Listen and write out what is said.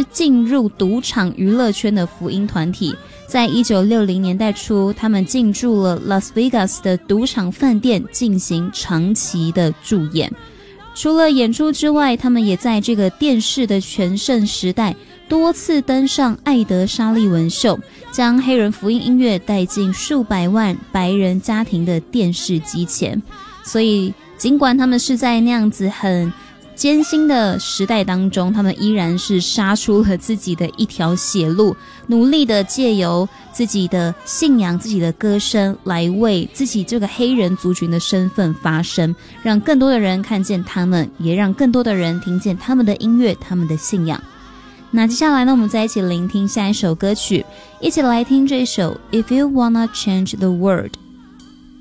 支进入赌场娱乐圈的福音团体。在1960年代初，他们进驻了 Las Vegas 的赌场饭店进行长期的驻演。除了演出之外，他们也在这个电视的全盛时代多次登上艾德莎利文秀，将黑人福音音乐带进数百万白人家庭的电视机前。所以尽管他们是在那样子很艰辛的时代当中，他们依然是杀出了自己的一条血路，努力的借由自己的信仰、自己的歌声来为自己这个黑人族群的身份发声，让更多的人看见他们，也让更多的人听见他们的音乐、他们的信仰。那接下来呢，我们再一起聆听下一首歌曲，一起来听这首 If You Wanna Change the World。